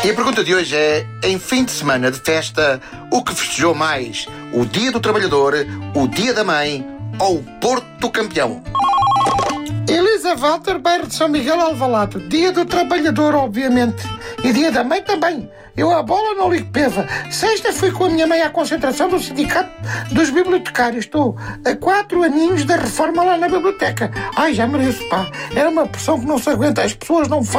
E a pergunta de hoje é: em fim de semana de festa, o que festejou mais? O Dia do Trabalhador, o Dia da Mãe ou o Porto Campeão? Elisa Walter, bairro de São Miguel, Alvalade. Dia do Trabalhador, obviamente. E Dia da Mãe também. Eu à bola não ligo peva. Sexta fui com a minha mãe à concentração do Sindicato dos Bibliotecários. Estou a 4 aninhos da reforma lá na biblioteca. Ai, já mereço, pá. Era uma pressão que não se aguenta. As pessoas não falam.